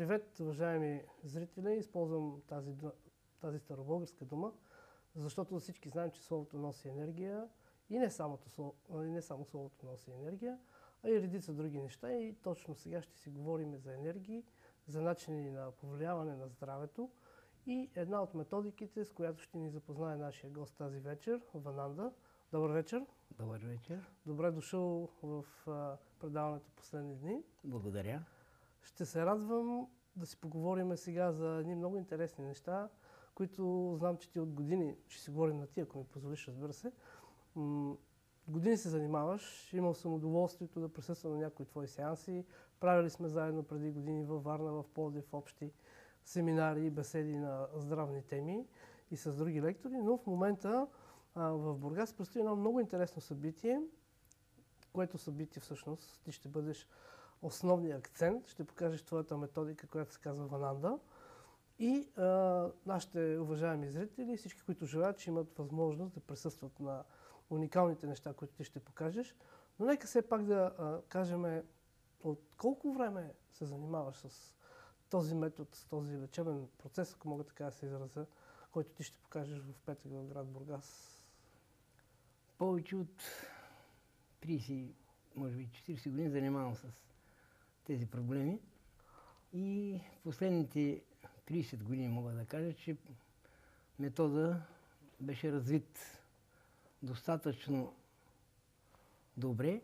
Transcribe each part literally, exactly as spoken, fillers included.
Привет, уважаеми зрители! Използвам тази, тази старобългарска дума, защото всички знаем, че словото носи енергия и не, самото, и не само словото носи енергия, а и редица други неща. И точно сега ще си говорим за енергии, за начини на повлияване на здравето и една от методиките, с която ще ни запознае нашия гост тази вечер, Вананда. Добър вечер! Добър вечер! Добре дошъл в предаването Последни дни. Благодаря. Ще се радвам да си поговорим сега за едни много интересни неща, които знам, че ти от години, ще си говорим на ти, ако ми позволиш, разбира се. Години се занимаваш, имал съм удоволствието да присъствам на някои твои сеанси. Правили сме заедно преди години във Варна, в Пловдив, общи семинари и беседи на здравни теми и с други лектори, но в момента а, в Бургас предстои едно много интересно събитие, което събитие всъщност ти ще бъдеш основният акцент, ще покажеш твоята методика, която се казва Вананда. И а, нашите уважаеми зрители, всички, които желаят, че имат възможност да присъстват на уникалните неща, които ти ще покажеш. Но нека все пак да а, кажем от колко време се занимаваш с този метод, с този лечебен процес, ако мога така да се изразя, който ти ще покажеш в петък в град Бургас. Повече от трийсет, може би четирийсет години занимавам с тези проблеми и последните трийсет години мога да кажа, че метода беше развит достатъчно добре,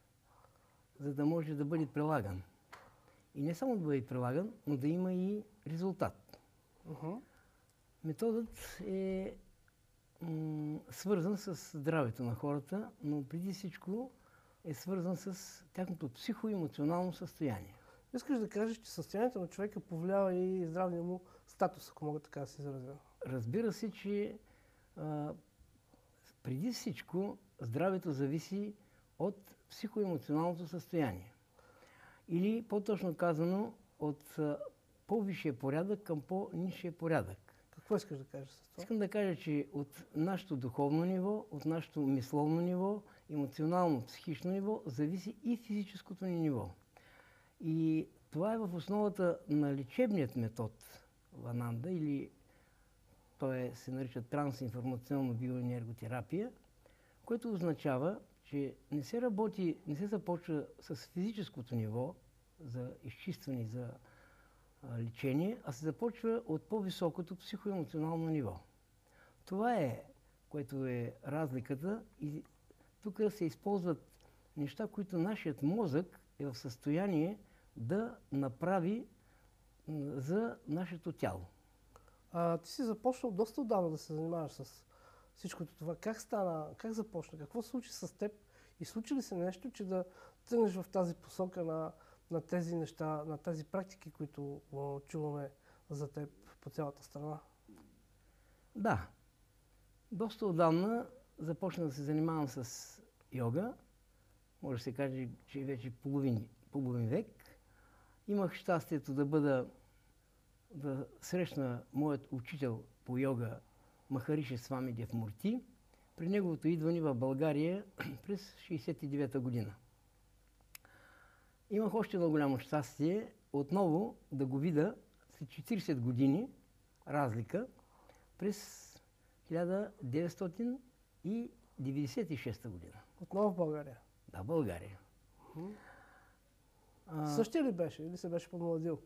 за да може да бъде прилаган. И не само да бъде прилаган, но да има и резултат. Uh-huh. Методът е м- свързан с здравето на хората, но преди всичко е свързан с тяхното психоемоционално състояние. Искаш да кажеш, че състоянието на човека повлиява и здравния му статус, ако мога така да се изразя? Разбира се, че а, преди всичко здравето зависи от психоемоционалното състояние. Или по-точно казано, от а, по-висшия порядък към по-нисшия порядък. Какво искаш да кажеш с това? Искам да кажа, че от нашето духовно ниво, от нашето мисловно ниво, емоционално, психично ниво, зависи и физическото ни ниво. И това е в основата на лечебният метод Вананда, или той се нарича трансинформационна биоенерготерапия, което означава, че не се работи, не се започва с физическото ниво за изчистване, за лечение, а се започва от по-високото психоемоционално ниво. Това е, което е разликата, и тук се използват неща, които нашият мозък е в състояние да направи за нашето тяло. А, ти си започнал доста отдавна да се занимаваш с всичкото това. Как стана, как започна, какво се случи с теб и случи ли се нещо, че да тръгнеш в тази посока на на тези неща, на тези практики, които чуваме за теб по цялата страна? Да. Доста отдавна започна да се занимавам с йога. Може да се каже, че вече половин, половин век. Имах щастието да бъда, да срещна моят учител по йога Махариши Свами Девмурти при неговото идване в България през шейсет и девета година. Имах още едно голямо щастие отново да го видя след четирийсет години разлика през хиляда деветстотин деветдесет и шеста година. Отново в България? Да, България. М-м. А... Същия ли беше или се беше помладил?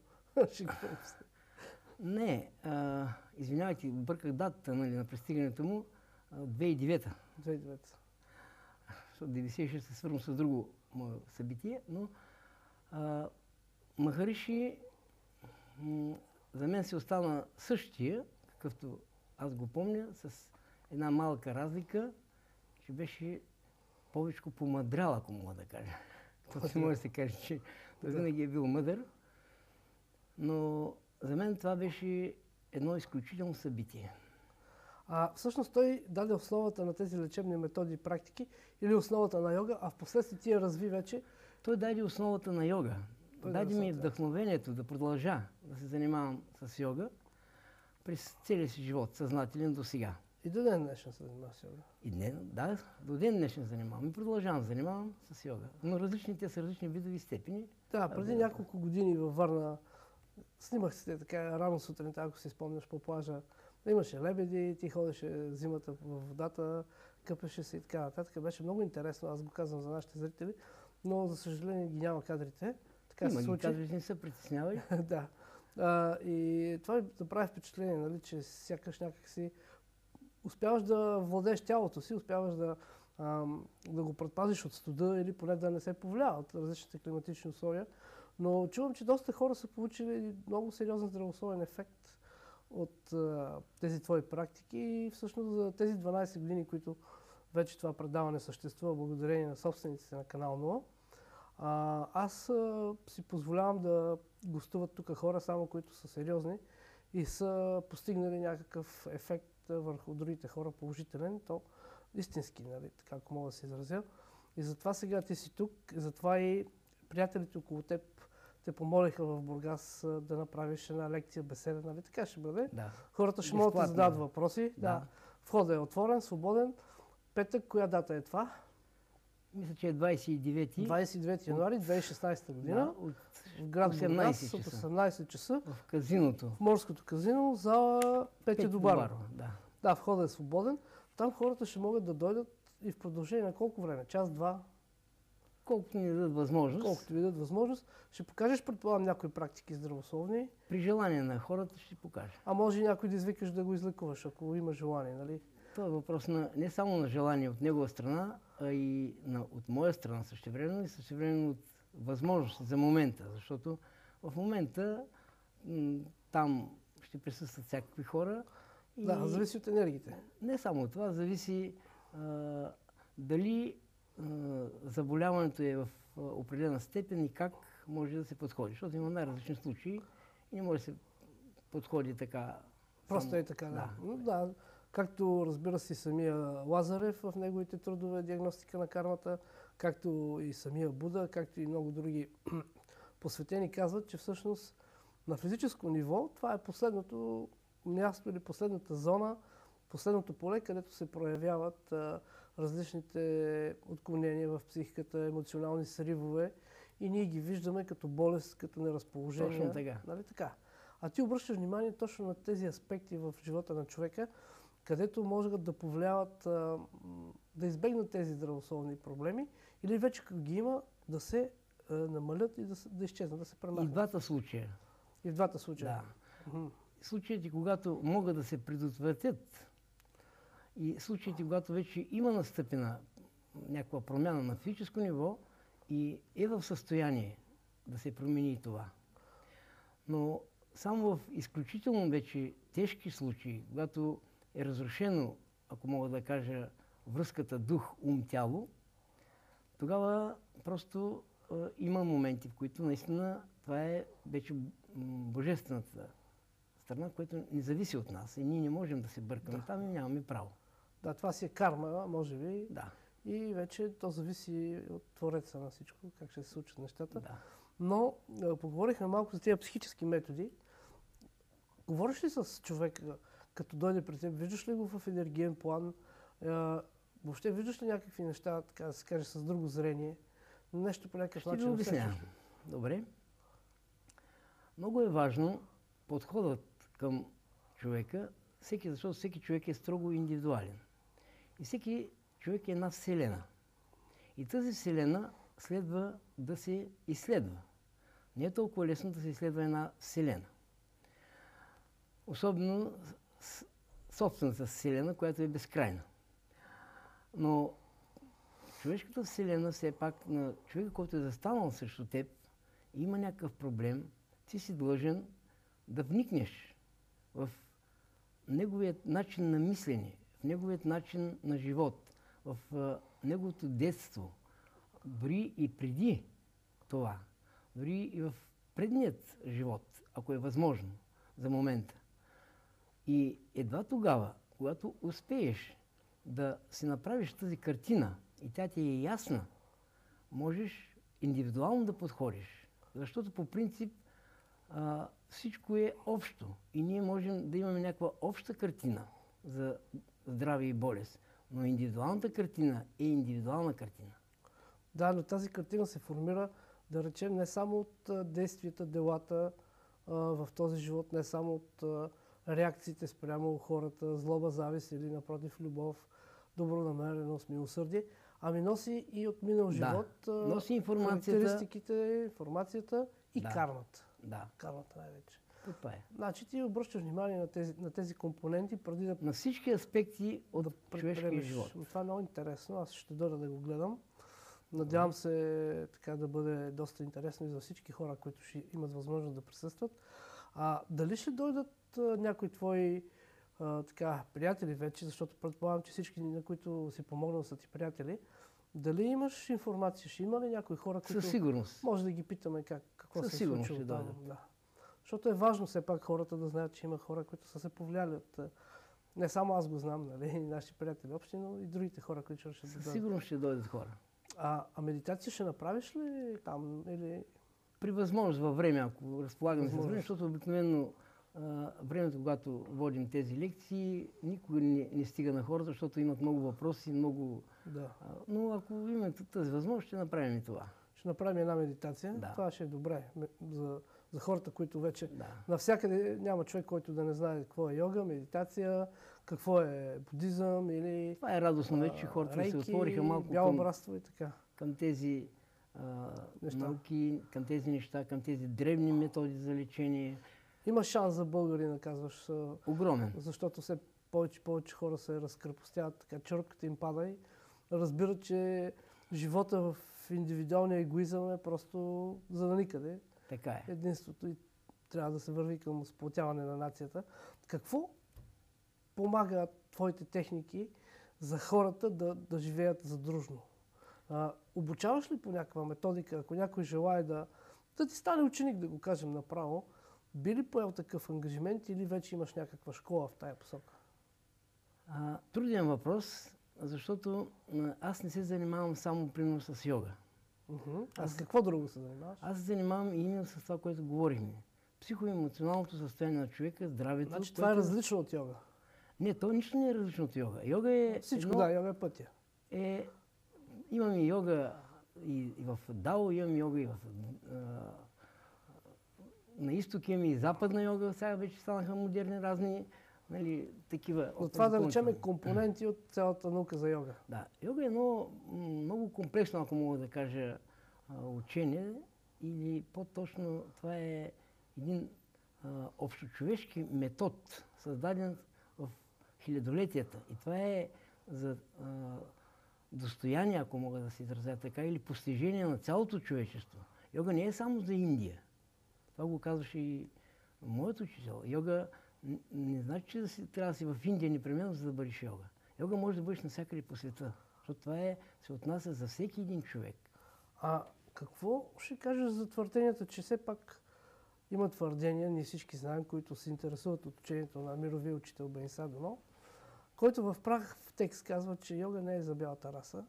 Не, а, извинявайте, бърках датата, нали, на пристигането му, две хиляди и девета. две хиляди и девета. Защото деветдесет и шеста се свързвам с друго мое събитие, но а, Махариши м- за мен се остана същия, какъвто аз го помня, с една малка разлика, че беше повече помъдрял, ако мога да кажа. Това се може да се каже, че той винаги е бил мъдър, но за мен това беше едно изключително събитие. А всъщност той даде основата на тези лечебни методи и практики или основата на йога, а впоследствие ти я разви вече? Той даде основата на йога. Той даде ми вдъхновението да продължа да се занимавам с йога през целия си живот, съзнателен до сега. И до ден днешен се занимавам с йога? И днес, да, до ден днешен занимавам. И продължавам да занимавам с йога. Но различните са различни видови степени. Да, преди няколко години във Варна Снимах се така рано сутринта, ако си спомняш, по плажа. Имаше лебеди, ти ходеше зимата във водата, къпеше се и така нататък. Беше много интересно, аз го казвам за нашите зрители, но за съжаление ги няма кадрите. Така Има се ги случи. кадрите, не се притеснявай. Да. А, и това ми направи впечатление, нали, че сякаш някак си успяваш да владееш тялото си, успяваш да, ам, да го предпазиш от студа или поне да не се повлиява от различните климатични условия. Но чувам, че доста хора са получили много сериозен здравословен ефект от а, тези твои практики и всъщност за тези дванайсет години, които вече това предаване съществува благодарение на собствениците на канал нула, а, аз а, си позволявам да гостуват тук хора, само които са сериозни и са постигнали някакъв ефект върху другите хора, положителен, то истински, нали, така ако мога да се изразя. И затова сега ти си тук, затова и приятелите около теб те помолиха в Бургас да направиш една лекция, беседа, нали така ще бъде. Да. Хората ще могат да зададат въпроси. Да. Да. Входът е отворен, свободен. Петък, коя дата е това? Мисля, че е двайсет и девети. двайсет и девети януари две хиляди и шестнадесета година. Да, от в град осемнайсет Бургас часа. от осемнайсет часа. В казиното. В морското казино, зала Петя Добарова. Да. Да, входът е свободен. Там хората ще могат да дойдат и в продължение на колко време? Час, два? Колкото ни дадат възможност. Колкото ви дадат възможност. Ще покажеш, предполагам, някои практики здравословни. При желание на хората ще покажа. А може и някой да извикаш да го излекуваш, ако има желание, нали? Това е въпрос на, не само на желание от негова страна, а и на, от моя страна същевременно и същевременно от възможности за момента. Защото в момента м- там ще присъстват всякакви хора. И Да, зависи от енергиите. не само от това, зависи а, дали а, заболяването е в а, определена степен и как може да се подходи. Защото има най-различни случаи и не може да се подходи така. Просто само- е така, да. Да. Но да. Както разбира се самия Лазарев в неговите трудове диагностика на кармата, както и самия Буда, както и много други посветени казват, че всъщност на физическо ниво това е последното място или последната зона, последното поле, където се проявяват а, различните отклонения в психиката, емоционални сривове и ние ги виждаме като болест, като неразположение. Точно така. Нали така? А ти обръщаш внимание точно на тези аспекти в живота на човека, където могат да повлияват, а, да избегнат тези здравословни проблеми или вече като ги има, да се а, намалят и да, се- да изчезнат, да се И премахнат. в двата случая. И в двата случая. Да. Мгм. Случаите, когато могат да се предотвратят и случаите, когато вече има настъпена някаква промяна на физическо ниво и е в състояние да се промени и това. Но само в изключително вече тежки случаи, когато е разрушено, ако мога да кажа, връзката дух-ум-тяло, тогава просто а, има моменти, в които наистина това е вече м, божествената страна, която не зависи от нас и ние не можем да се бъркаме Да. там и нямаме право. Да, това си е карма, може би. Да, И вече то зависи от Твореца на всичко, как ще се случат нещата. да. Но а, поговорихме малко за тези психически методи. Говориш ли с човека, като дойде при теб, виждаш ли го в енергиен план? А, въобще виждаш ли някакви неща, така да се каже, с друго зрение? Нещо по някакъв Ще ви начин обясня. усещаш ли? Добре. Много е важно подходът към човека, всеки, защото всеки човек е строго индивидуален. И всеки човек е една вселена. И тази вселена следва да се изследва. Не е толкова лесно да се изследва една вселена. Особено с- собствената вселена, която е безкрайна. Но човешката вселена, все пак, на човека, който е застанал срещу теб и има някакъв проблем, ти си длъжен да вникнеш в неговият начин на мислене, в неговият начин на живот, в а, неговото детство, дори и преди това, дори и в предният живот, ако е възможно, за момента. И едва тогава, когато успееш да си направиш тази картина и тя ти е ясна, можеш индивидуално да подходиш. Защото по принцип а, всичко е общо и ние можем да имаме някаква обща картина за здраве и болест. Но индивидуалната картина е индивидуална картина. Да, но тази картина се формира, да речем, не само от а, действията, делата, а, в този живот, не само от а, реакциите спрямо хората, злоба, завист или напротив любов, добронамереност, милосърдие, ами носи и от минал Да. живот а, Носи информацията. характеристиките, информацията и Да. кармата. Да, Кармата най-вече. това е. Значи ти обръщаш внимание на тези, на тези компоненти преди да, На всички аспекти от да човешкия предприемеш. живот. Това е много интересно. Аз ще дойда да го гледам. Надявам се така да бъде доста интересно и за всички хора, които ще имат възможност да присъстват. А дали ще дойдат а, някои твои а, така, приятели вече, защото предполагам, че всички, на които си помогнал, са ти приятели. Дали имаш информация? Ще има ли някои хора, които Със сигурност. може да ги питаме как, какво Със се е сигурност случило ще там? дойдат. Да. Защото е важно все пак хората да знаят, че има хора, които са се повлияли от... а, Не само аз го знам, нали, и наши приятели общи, но и другите хора, които ще да Със дойдат. сигурност ще дойдат хора. А, а медитация ще направиш ли там? Или... При възможност във време, ако разполагаме с време, Възможност. защото обикновено а, времето, когато водим тези лекции, никога не, не стига на хората, защото имат много въпроси, много... Да. А, но ако имаме тази възможност, ще направим и това. Ще направим една медитация. Да. Това ще е добре ме- за, за хората, които вече... Да. Навсякъде няма човек, който да не знае какво е йога, медитация, какво е будизъм или... Това е радостно вече, че а, хората се рейки, отвориха малко бяло към, братство и така. към тези а, Неща. науки, към тези неща, към тези древни методи за лечение. Има шанс за българина, казваш, а, Огромен. защото все повече и повече хора се разкрепостяват, така черката им пада и разбират, че живота в индивидуалния егоизъм е просто за да никъде. Така е. Единството и трябва да се върви към сплотяване на нацията. Какво помага твоите техники за хората да, да живеят задружно? А, обучаваш ли по някаква методика, ако някой желае да, да ти стане ученик, да го кажем направо, би ли поел такъв ангажимент или вече имаш някаква школа в тая посока? А, труден въпрос, защото а, аз не се занимавам само примерно с йога. Uh-huh. А Аз- с какво друго се занимаваш? Аз се занимавам и именно с това, което говорихме. Психоемоционалното състояние на човека, здравето. Значи това е различно от йога. Не, то нищо не е различно от йога. Йога е... Всичко, едно- да, йога е пътя. е... Имаме йога и, и в Дао, имаме йога и в... А, на изток имаме и западна йога, сега вече станаха модерни разни, нали, такива... Но това да речем е допълнителни. компоненти от цялата наука за йога. Да, йога е едно м, много комплексно, ако мога да кажа, а, учение, или по-точно това е един а, общочовешки метод, създаден в хилядолетията. И това е за а, достояние, ако мога да се изразя така, или постижение на цялото човечество. Йога не е само за Индия. Това го казваше и моят учител. Йога н- не значи, че да си, трябва да си в Индия непременно, за да бъдеш йога. Йога може да бъдеш навсякъде по света, защото това е, се отнася за всеки един човек. А какво ще кажеш за твърденията, че все пак има твърдения, ние всички знаем, които се интересуват от учението на мировия учител Бен Садоно, който в прах в текст казва, че йога не е за бялата раса.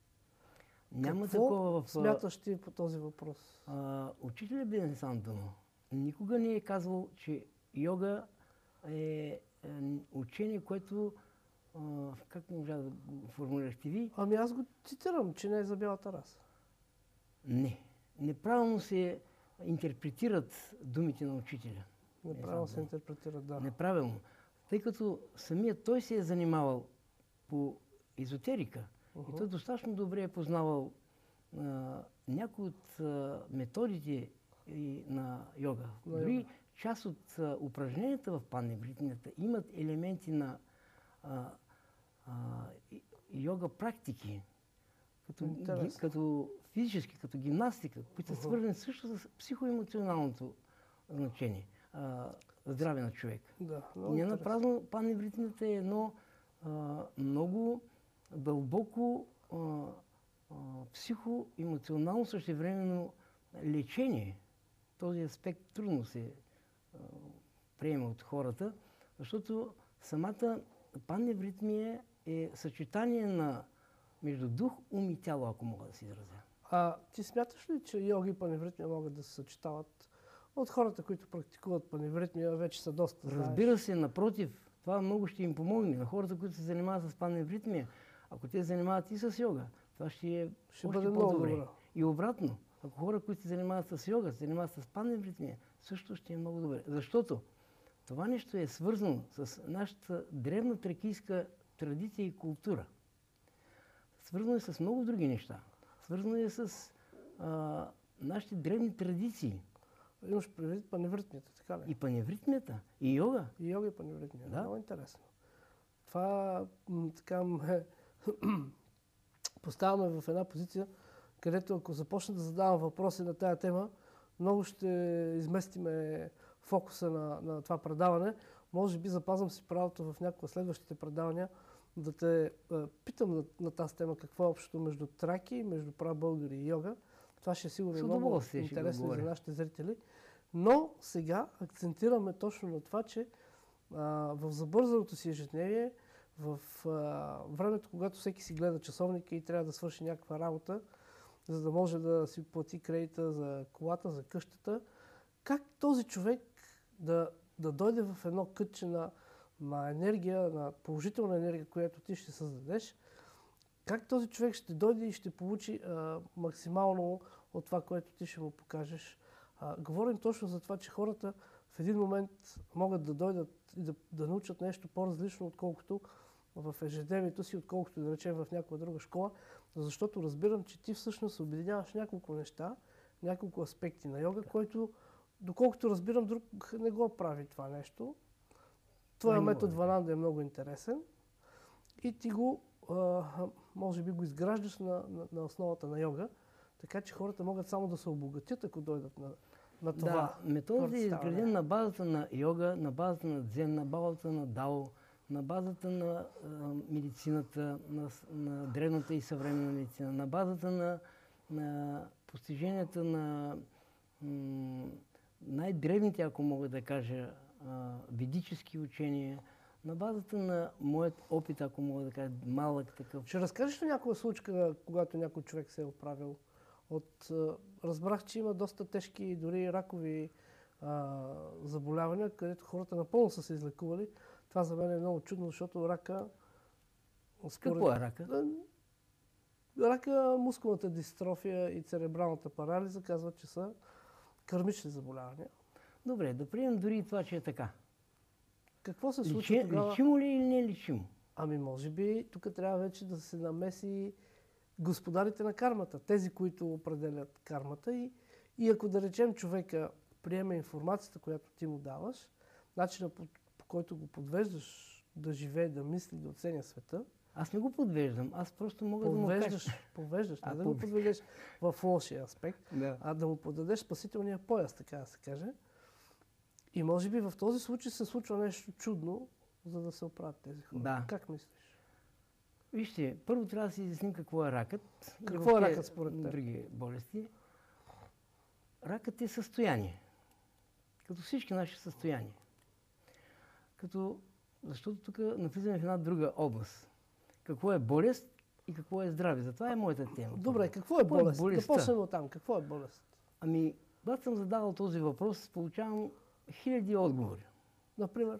Няма Какво такова в... смяташ ти по този въпрос? А, учителя Бен Сандоно никога не е казвал, че йога е, е учение, което... А, как можа да го формулирахте ви? Ами аз го цитирам, че не е за бялата раса. Не. Неправилно се интерпретират думите на учителя. Неправилно се знам. интерпретира, да. Неправилно. Тъй като самият той се е занимавал по езотерика и той достатъчно добре е познавал а, някои от а, методите и на йога. На Дори йога. част от а, упражненията в паневритмията имат елементи на а, а, и- йога практики, като, ги, Интересно. като физически, като гимнастика, които са Мгм. свързани също с психоемоционалното значение, а, здраве на човек. Да, много Не на интересно. празно паневритмията е едно а, много дълбоко а, а, психоемоционално същевременно лечение. Този аспект трудно се а, приема от хората, защото самата паневритмия е съчетание на между дух, ум и тяло, ако мога да се изразя. А ти смяташ ли, че йога и паневритмия могат да се съчетават? От хората, които практикуват паневритмия, вече са доста знаеш. Разбира се, напротив, това много ще им помогне на хората, които се занимават с паневритмия. Ако те се занимават и с йога, това ще е Ще още бъде много по-добре. добро. И обратно. ако хора, които се занимават с йога, се занимават с паневритмия, също ще е много добре. Защото това нещо е свързано с нашата древна тракийска традиция и култура. Свързано е с много други неща. Свързано е с а, нашите древни традиции. Имаш предвид паневритмията, така ли? И паневритмията, и йога. И йога и паневритмия. Да. Много интересно. Това м, така ме поставяме в една позиция, където ако започна да задавам въпроси на тая тема, много ще изместиме фокуса на, на това предаване. Може би запазвам си правото в някои от следващите предавания да те е, питам на, на тази тема какво е общото между траки, между прабългари и йога. Това ще е сигурно много интересно за нашите зрители. Но сега акцентираме точно на това, че а, в забързаното си ежедневие, в а, времето, когато всеки си гледа часовника и трябва да свърши някаква работа, за да може да си плати кредита за колата, за къщата, как този човек да, да дойде в едно кътче на, на енергия, на положителна енергия, която ти ще създадеш, как този човек ще дойде и ще получи а, максимално от това, което ти ще му покажеш. А, говорим точно за това, че хората в един момент могат да дойдат и да, да научат нещо по-различно, отколкото в ежедневието си, отколкото да речем в някаква друга школа, защото разбирам, че ти всъщност обединяваш няколко неща, няколко аспекти на йога, който, доколкото разбирам, друг не го прави това нещо. Твоя метод Вананда е много интересен и ти го, а, може би го изграждаш на, на, на основата на йога, така че хората могат само да се обогатят, ако дойдат на, на това. Да, методът е изграден на базата на йога, на базата на дзен, на базата на дао, на базата на а, медицината, на, на древната и съвременна медицина, на базата на, на постиженията на най-древните, ако мога да кажа, а, ведически учения, на базата на моят опит, ако мога да кажа, малък такъв. Ще разкажеш ли някоя случка, когато някой човек се е оправил? От, разбрах, че има доста тежки, дори ракови а, заболявания, където хората напълно са се излекували. Това за мен е много чудно, защото рака... Според... Какво е рака? Рака, мускулната дистрофия и церебралната парализа казват, че са кърмични заболявания. Добре, да приемем дори и това, че е така. Какво се случва Личи, тогава? Личимо ли или не е личимо? Ами може би тук трябва вече да се намеси господарите на кармата, тези, които определят кармата и, и ако да речем човека приеме информацията, която ти му даваш, начинът по, по който го подвеждаш да живее, да мисли, да оценя света. Аз не го подвеждам, аз просто мога да му кажа. Повеждаш, не да го подведеш в лошия аспект, да. а да му подадеш спасителния пояс, така да се каже. И може би в този случай се случва нещо чудно, за да се оправят тези хора. Да. Как мислиш? Вижте, първо трябва да си изясним какво е ракът. Какво е ракът според теб? Други болести. Ракът е състояние. Като всички наши състояния. Като, защото тук навлизаме в една друга област. Какво е болест и какво е здраве. Затова е моята тема. Добре, какво е какво болест? Е болестта? Да почнем от там. Какво е болест? Ами, когато съм задавал този въпрос, получавам хиляди отговори. Например?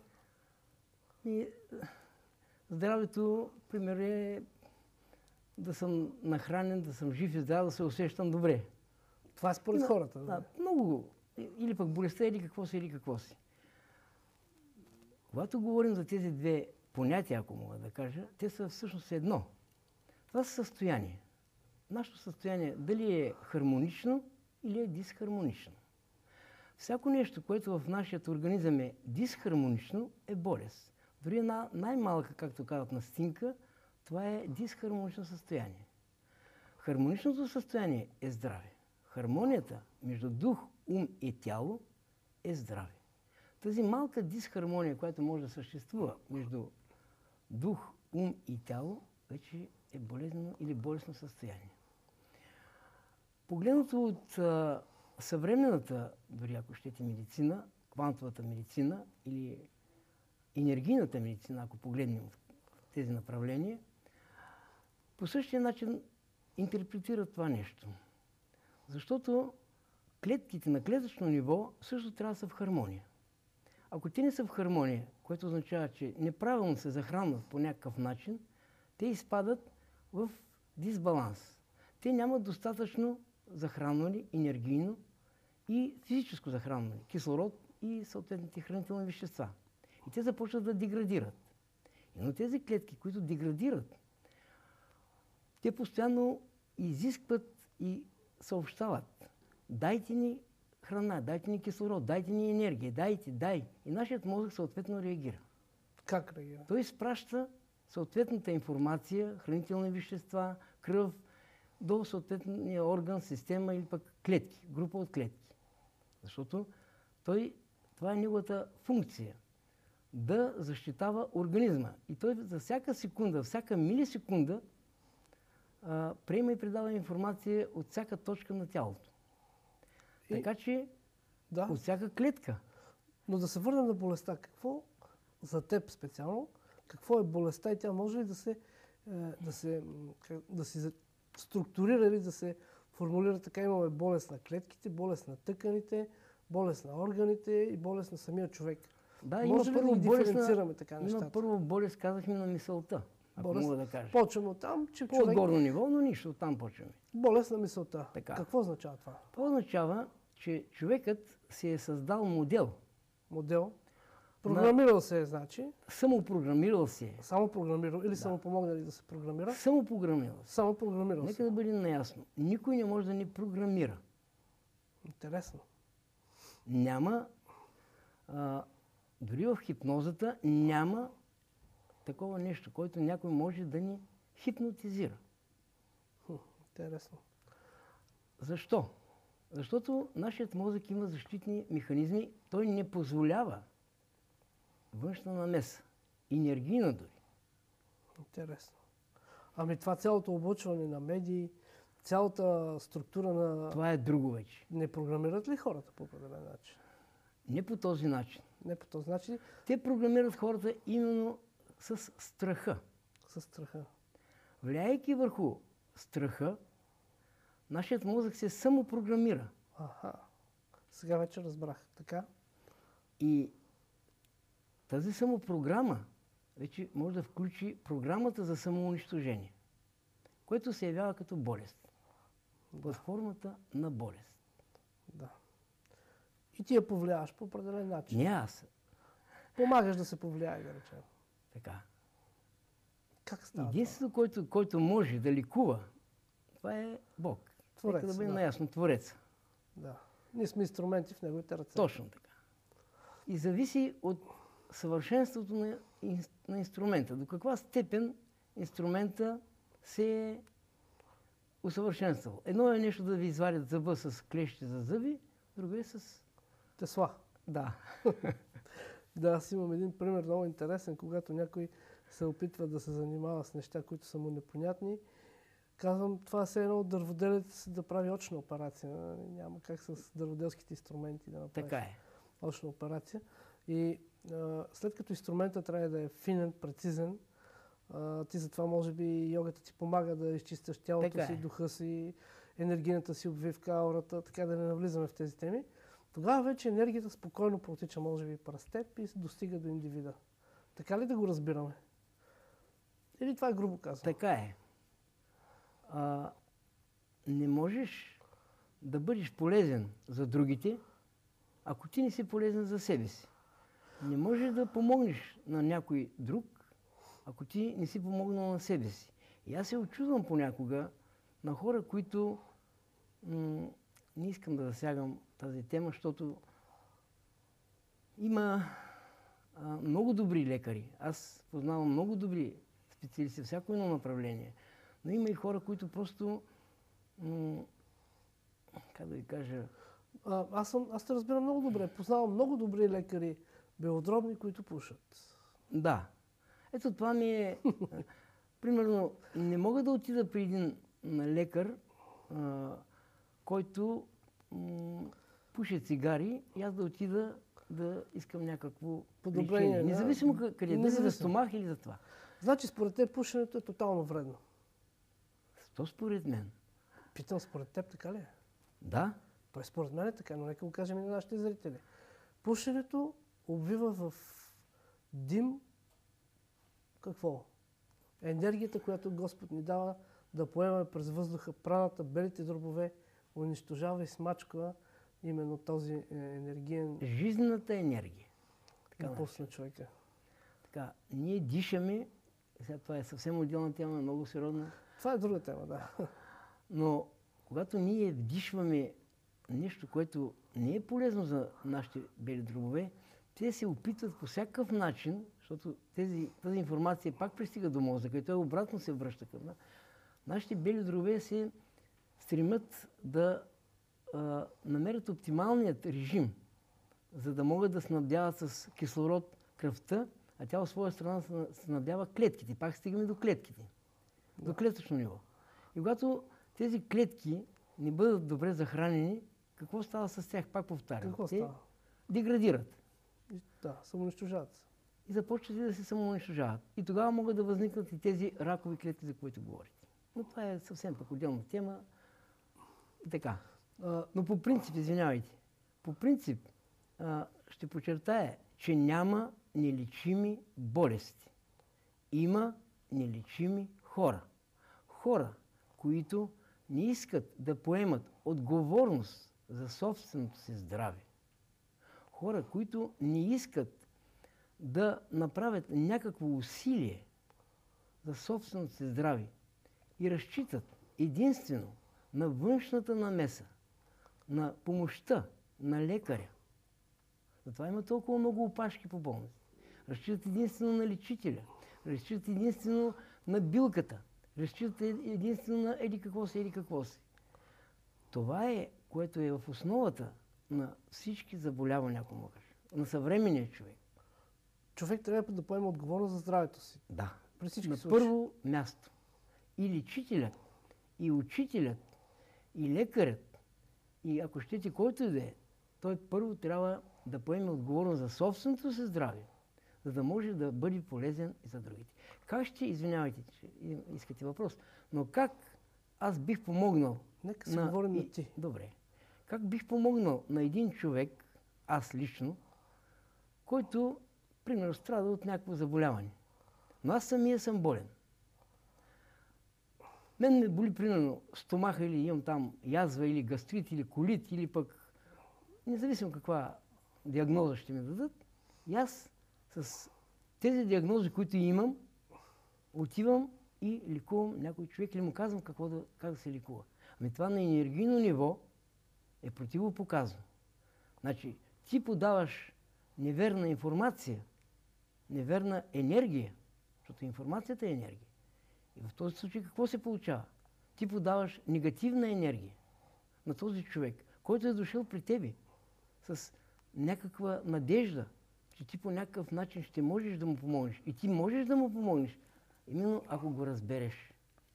И, здравето, пример е да съм нахранен, да съм жив и здрав, да се усещам добре. Това е според Но, хората. Да, много. Или пък болестта, или какво си, или какво си. Когато говорим за тези две понятия, ако мога да кажа, те са всъщност едно. Това са състояние. Нашето състояние дали е хармонично или е дисхармонично. Всяко нещо, което в нашия организъм е дисхармонично, е болест. Дори една най-малка, както казват, настинка, това е дисхармонично състояние. Хармоничното състояние е здраве. Хармонията между дух, ум и тяло е здраве. Тази малка дисхармония, която може да съществува между дух, ум и тяло, вече е болезнено или болестно състояние. Погледнато от а, съвременната, дори ако щете, медицина, квантовата медицина или енергийната медицина, ако погледнем в тези направления, по същия начин интерпретират това нещо. Защото клетките на клетъчно ниво също трябва да са в хармония. Ако те не са в хармония, което означава, че неправилно се захранват по някакъв начин, те изпадат в дисбаланс. Те нямат достатъчно захранване енергийно и физическо захранване, кислород и съответните хранителни вещества. И те започват да деградират. Но тези клетки, които деградират, те постоянно изискват и съобщават: дайте ни храна, дайте ни кислород, дайте ни енергия, дайте, дай. И нашият мозък съответно реагира. Как реагира? Той изпраща съответната информация, хранителни вещества, кръв до съответния орган, система или пък клетки, група от клетки. Защото той, това е неговата функция – да защитава организма. И той за всяка секунда, всяка милисекунда а, приема и предава информация от всяка точка на тялото. И, така че да. От всяка клетка. Но да се върнем на болестта. Какво за теб специално, какво е болестта и тя може ли да се, да се, да се структурира или да се формулира така? Имаме болест на клетките, болест на тъканите, болест на органите и болест на самия човек. Да, може има ли да ги болест диференцираме на, така нещата? Има първо болест, казахме, на мисълта, ако болест, мога да кажа. Почваме от там, че човек... По-отгорно ниво, но нищо, оттам почваме. Болест на мисълта. Така. Какво означава това? Това означава, че човекът си е създал модел. Модел? Програмирал се е, значи. Самопрограмирал се е. Само програмирал или Да. само помогнали да се програмира? Самопрограмирал се. Само програмирал Нека се. да бъде наясно. Никой не може да ни програмира. Интересно. Няма, а, дори в хипнозата няма такова нещо, което някой може да ни хипнотизира. Хм, интересно. Защо? Защото нашият мозък има защитни механизми, той не позволява външна намеса, енергийна дори. Интересно. Ами това цялото облъчване на медии, цялата структура на... Това е друго вече. Не програмират ли хората по определен начин? Не по този начин. Не по този начин, Те програмират хората именно с страха. със страха. Влияйки върху страха, нашият мозък се самопрограмира. Аха. Сега вече разбрах. Така? И тази самопрограма вече може да включи програмата за самоунищожение, което се явява като болест. Под формата на болест. Да. И ти я повлияваш по определен начин. Не аз. Помагаш да се повлияе, да речем. Така. Как става Единството, който, който може да лекува, това е Бог. Творец, Нека да бъде да. наясно, Творец. това? Да. Ние сме инструменти в неговите ръце. Точно така. И зависи от съвършенството на, ин- на инструмента. До каква степен инструмента се е усъвършенствал. Едно е нещо да ви извадят зъба с клещи за зъби, друго е с... Тесла. Да. Да, аз имам един пример много интересен, когато някой се опитва да се занимава с неща, които са му непонятни. Казвам, това е едно от дърводелец да прави очна операция. Няма как с дърводелските инструменти да направиш Така е. очна операция. И а, след като инструментът трябва да е финен, прецизен, а, ти затова може би йогата ти помага да изчистиш тялото Така си, е. духа си, енергийната си обвивка, аурата, така да не навлизаме в тези теми. Тогава вече енергията спокойно протича, може би, през теб и достига до индивида. Така ли да го разбираме? Или това е грубо казано? Така е. А, не можеш да бъдеш полезен за другите, ако ти не си полезен за себе си. Не можеш да помогнеш на някой друг, ако ти не си помогнал на себе си. И аз се очудвам понякога на хора, които... М- не искам да засягам тази тема, защото има а, много добри лекари. Аз познавам много добри специалисти, всяко едно направление. Но има и хора, които просто... М- как да ви кажа... А, аз, съм, аз те разбирам много добре. Познавам много добри лекари, белодробни, които пушат. Да. Ето това ми е... Примерно, не мога да отида при един м, лекар, а, който м- пуше цигари и аз да отида да искам някакво Подобрение, лечение. да. Независимо къ- къде, дали за Независимо. стомах или за това. Значи, според теб пушенето е тотално вредно. То според мен. Питам, според теб така ли е? Да, Той според мен е така, но нека го кажем и на нашите зрители. Пушенето обвива в дим какво? Енергията, която Господ ни дава да поемаме през въздуха праната, белите дробове, унищожава и смачква именно този е, енергиен Жизнената енергия. Така импулс на човека. Така, ние дишаме, сега това е съвсем отделна тема, много сериозна, Това е друга тема, да. но когато ние вдишваме нещо, което не е полезно за нашите бели дробове, те се опитват по всякакъв начин, защото тези, тази информация пак пристига до мозъка и той обратно се връща към нас. Нашите бели дробове се стремят да а, намерят оптималният режим, за да могат да снабдяват с кислород кръвта, а тя от своя страна снабдява клетките. Пак стигаме до клетките, да. До клетъчно ниво. И когато тези клетки не бъдат добре захранени, какво става с тях? Пак повтарям. Какво Те става? деградират. И, да, самоунищожават се. И започват да се самоунищожават. И тогава могат да възникнат и тези ракови клетки, за които говорите. Но това е съвсем пък отделна тема. И така. А, но по принцип, извинявайте, по принцип а, ще подчертая, че няма нелечими болести. Има нелечими хора. Хора, които не искат да поемат отговорност за собственото си здраве. Хора, които не искат да направят някакво усилие за собственото си здраве и разчитат единствено на външната намеса, на помощта на лекаря. Затова има толкова много опашки по болници. Разчитат единствено на лечителя, разчитат единствено на билката, разчитат единствено на еди какво си, еди какво си. Това е, което е в основата на всички заболявания, ако мога, на съвременния човек. Човек трябва да поема отговорност за здравето си. Да. При всички На случаи. първо място. И лечителят, и учителят, и лекарят, и ако щете който и да е, той първо трябва да поеме отговорност за собственото си здраве, за да може да бъде полезен и за другите. Как ще, извинявайте, че искате въпрос, но как аз бих помогнал Нека си на... говорим и... на ти. Добре. Как бих помогнал на един човек, аз лично, който, примерно, страда от някакво заболяване. Но аз самия съм болен. Мен ме боли, примерно, стомаха или имам там язва, или гастрит, или колит, или пък независимо каква диагноза ще ми дадат. И аз с тези диагнози, които имам, отивам и лекувам някой човек или му казвам какво да, как да се лекува. Ами това на енергийно ниво е противопоказано. Значи, ти подаваш неверна информация, неверна енергия, защото информацията е енергия. И в този случай какво се получава? Ти подаваш негативна енергия на този човек, който е дошъл при тебе с някаква надежда, че ти по някакъв начин ще можеш да му помогнеш. И ти можеш да му помогнеш, именно ако го разбереш.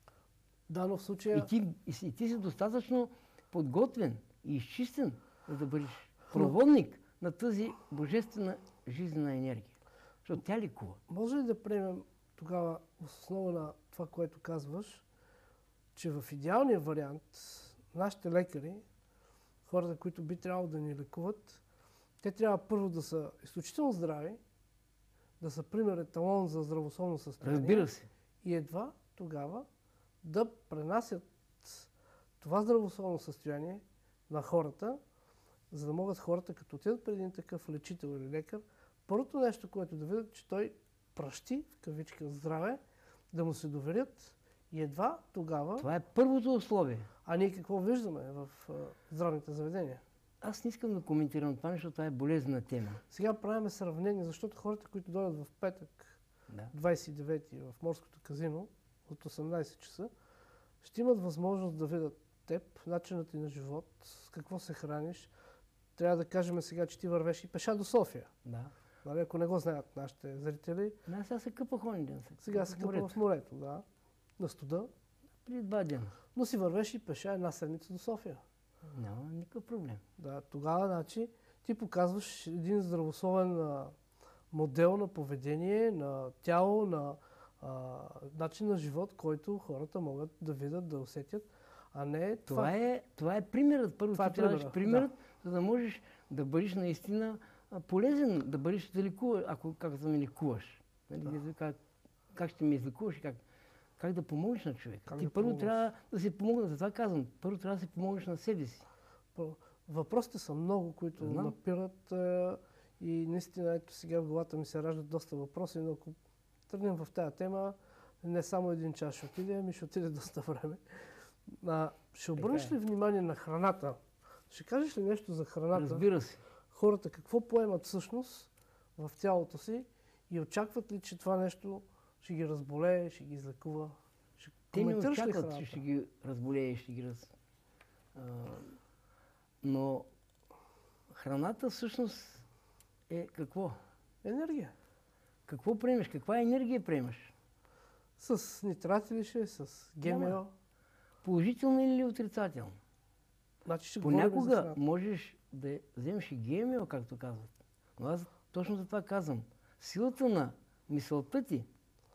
Да, но в случая... И ти, и, и ти си достатъчно подготвен и изчистен, за да бъдеш проводник на тази божествена жизнена енергия. Защото тя лекува. Може ли да приемем тогава, в основа на това, което казваш, че в идеалния вариант нашите лекари, хората, които би трябвало да ни лекуват, те трябва първо да са изключително здрави, да са пример еталон за здравословно състояние. Разбира се. И едва тогава да пренасят това здравословно състояние на хората, за да могат хората, като отидат при един такъв лечител или лекар, първото нещо, което да видят, че той пращи, в кавичка, здраве, да му се доверят и едва тогава... Това е първото условие. А ние какво виждаме в а, здравните заведения? Аз не искам да коментирам това, защото това е болезнена тема. Сега правим сравнение, защото хората, които дойдат в петък, Да. двадесет и девети в Морското казино, от осемнадесет часа, ще имат възможност да видят теб, начинът ти на живот, с какво се храниш. Трябва да кажем сега, че ти вървеш и пеша до София. Да. Нали, ако не го знаят нашите зрители. Да, сега се къпах онен ден. Сега се къпа в морето, да. На студа. Преди два дена. Но си вървеш и пеша една седмица до София. Няма никакъв проблем. Да, тогава, значи, ти показваш един здравословен а, модел на поведение, на тяло, на а, начин на живот, който хората могат да видят, да усетят, а не това. Това е, това е примерът. Първо Това ти е трябваш примерът, примерът, да. За да можеш да бъдеш наистина а, полезен, да бъдеш да лекуваш, ако как да ме лекуваш. Нали, Да. как, как ще ме излекуваш и как, Как да помогнеш на човека? Как Ти да първо помогнеш? трябва да си помогнеш, затова казвам, първо трябва да си помогнеш на себе си. Първо, въпросите са много, които Знам. напират е, и наистина ето сега в главата ми се раждат доста въпроси, но ако тръгнем в тази тема, не само един час ще отиде, ми ще отиде доста време. А, ще обърнеш Така ли внимание на храната? Ще кажеш ли нещо за храната? Разбира се. Хората какво поемат всъщност в тялото си и очакват ли, че това нещо ще ги разболее, ще ги излекува? Ще Те не коментираш ли очакват, храната? че ще ги разболее, ще ги раз... А, но храната всъщност е какво? Енергия. Какво приемаш? Каква енергия приемаш? С нитрати ли ще е, с ГМО? Няма. Положителна или отрицателна? Значи ще говорим за Понякога храната. можеш да вземеш и ГМО, както казват. Но аз точно за това казвам. Силата на мисълта ти,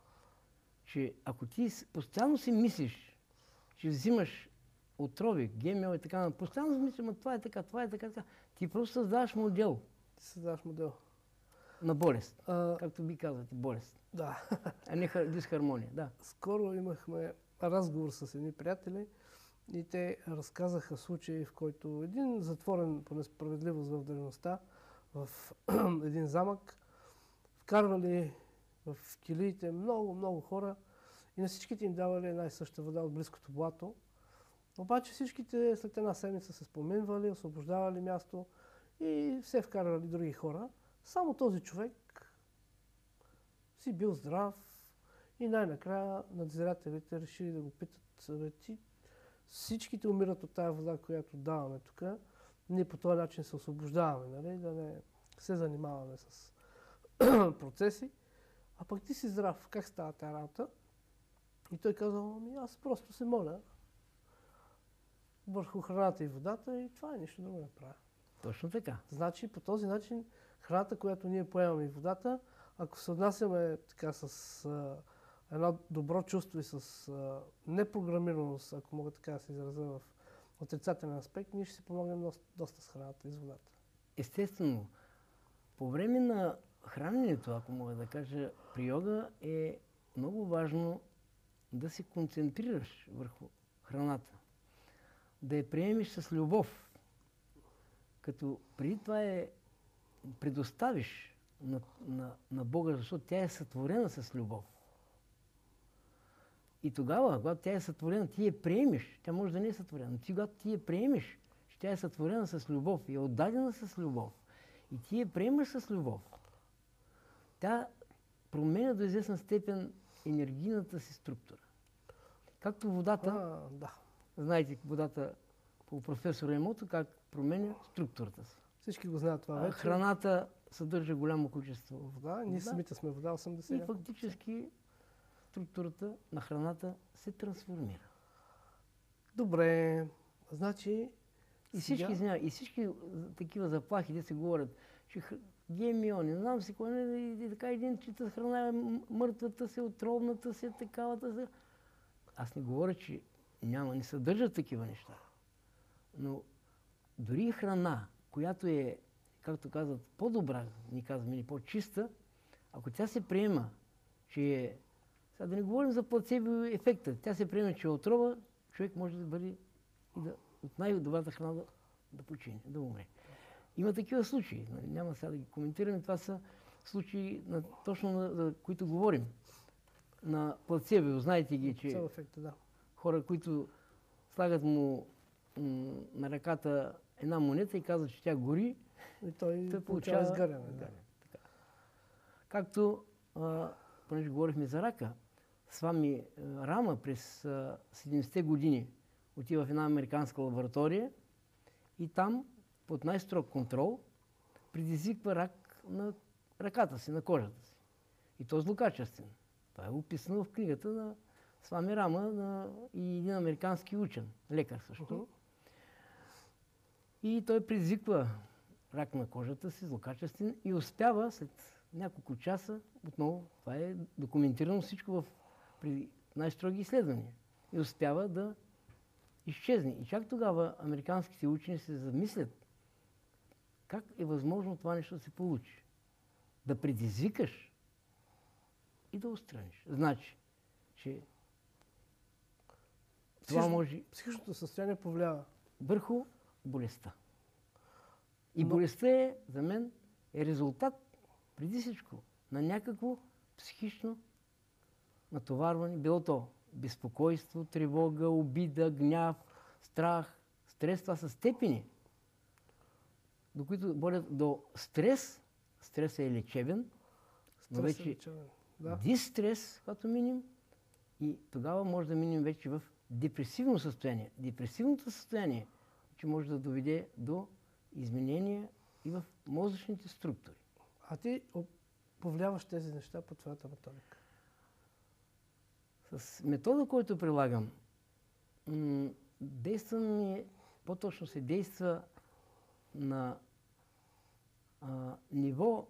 че ако ти с- постоянно си мислиш, че взимаш отрови, ГМО и така, постоянно си мислиш, ама това е така, това е така, така, ти просто създаваш модел Ти създаваш модел. на болест. А, Както би казвате, болест. да. А не хар- дисхармония, да. Скоро имахме разговор с едни приятели и те разказаха случай, в който един затворен по несправедливост в древността, в един замък, вкарвали в килиите много, много хора и на всичките им давали една и съща вода от близкото блато. Обаче всичките след една седмица се споменвали, освобождавали място и все вкарвали други хора. Само този човек си бил здрав и най-накрая надзирателите решили да го питат: "Бе, ти всичките умират от тази вода, която даваме тук. Ние по този начин се освобождаваме, нали? Да не се занимаваме с процеси. А пък ти си здрав. Как става тази работа?" И той казал: "Ами аз просто се моля върху храната и водата и това е, нищо друго не правя." Точно така. Значи по този начин храната, която ние поемаме и водата, ако се отнасяме така с а, едно добро чувство и с а, непрограмираност, ако мога така да се изразя в отрицателен аспект, ние ще си помогнем доста, доста с храната и с водата. Естествено, по време на храненето, ако мога да кажа, при йога е много важно да се концентрираш върху храната. Да я приемеш с любов. Като преди това е предоставиш на, на, на Бога, защото тя е сътворена с любов. И тогава, когато тя е сътворена, ти я приемеш. Тя може да не е сътворена, но ти, когато ти я приемеш, че тя е сътворена с любов и е отдадена с любов, и ти я приемаш с любов, тя променя до известна степен енергийната си структура. Както водата, А, да. знаете, водата по професор Емото, как променя структурата си. Всички го знаят това А вече. храната съдържа голямо количество Вода. Ние вода. самите сме вода, осемдесет. И няколко фактически структурата на храната се трансформира. Добре. Значи И всички, сега- извиня, и всички такива заплахи, де се говорят, че х- ГМО, не знам си кой, не, и, и така един чита храна е м- мъртвата се, отровната се, такавата се. Аз не говоря, че няма, не съдържат такива неща. Но дори храна, която е, както казват, по-добра, ни казваме, или по-чиста, ако тя се приема, че е... Сега да не говорим за плацебо ефекта. Тя се приема, че е отрова, човек може да бъде и да, от най-добрата храна да, да почине, да умре. Има такива случаи. нали, Няма сега да ги коментираме. Това са случаи, на, точно на, за които говорим. На плацебо, знаете ги, че Цел ефекта, да. хора, които слагат му м, на ръката една монета и казват, че тя гори, И той той получава получава изгаряне. Да. изгаряне. Така. Както, а, понеже говорихме за рака, с вами а, Рама през а, седемдесетте години отива в една американска лаборатория и там, под най-строг контрол, предизвиква рак на ръката си, на кожата си. И то злокачествен. Това е описано в книгата на Свами Рама на, и един американски учен, лекар също. Мгм. И той предизвиква рак на кожата си, злокачествен, и успява след няколко часа, отново, това е документирано всичко в при най-строги изследвания, и успява да изчезне. И чак тогава американските учени се замислят как е възможно това нещо да се получи. Да предизвикаш и да отстраниш. Значи, че Това Психично- може Психичното състояние повлиява. върху болестта. И Но- болестта е, за мен, е резултат, преди всичко, на някакво психично натоварване, било то безпокойство, тревога, обида, гняв, страх, стрес. Това са степени, до които водят до стрес. Стресът е лечебен, но Стрес е вече лечебен. Да. дистрес, когато минем, и тогава може да минем вече в депресивно състояние. Депресивното състояние, че може да доведе до изменения и в мозъчните структури. А ти об- повлияваш тези неща по твоята методика. С метода, който прилагам, м- действа ми, по-точно се действа на а, ниво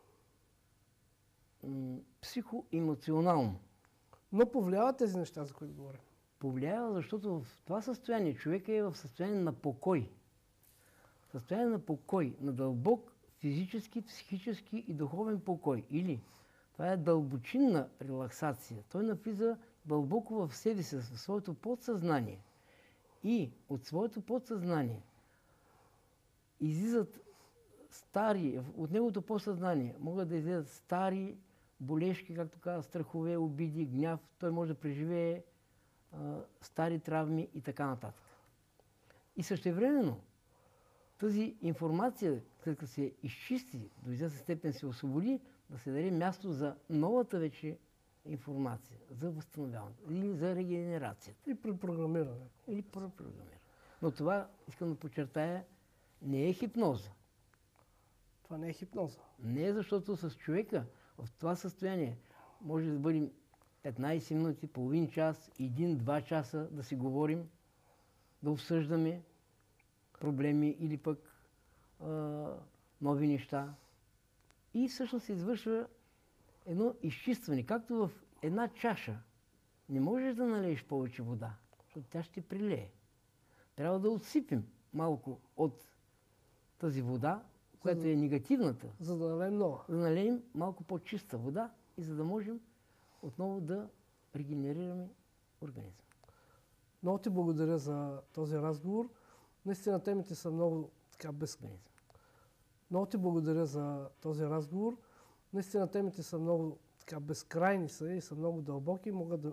м- психоемоционално. Но повлияват тези неща, за които говорим. Повлиява, защото в това състояние човек е в състояние на покой. Състояние на покой, на дълбок физически, психически и духовен покой. Или това е дълбочинна релаксация. Той навлиза дълбоко в себе си, в своето подсъзнание. И от своето подсъзнание излизат стари, от неговото подсъзнание могат да излизат стари болешки, както каза, страхове, обиди, гняв. Той може да преживее а, стари травми и така нататък. И същевременно тази информация, след като се изчисти, до известна степен се освободи, да се даде място за новата вече информация, за възстановяване или за регенерацията. И при програмиране. Или препрограмиране. Но това, искам да подчертая, не е хипноза. Това не е хипноза. Не е, защото с човека в това състояние може да бъдем петнайсет минути, половин час, един-два часа да си говорим, да обсъждаме проблеми или пък а, нови неща. И всъщност се извършва едно изчистване. Както в една чаша не можеш да налееш повече вода, защото тя ще прилее. Трябва да отсипем малко от тази вода, която да- е негативната, За да налеем нова. да налеем малко по-чиста вода и за да можем отново да регенерираме организма. Много ти благодаря за този разговор. Наистина темите са много така без... Организъм. Много ти благодаря за този разговор. Наистина темите са много така безкрайни са и са много дълбоки. Могат да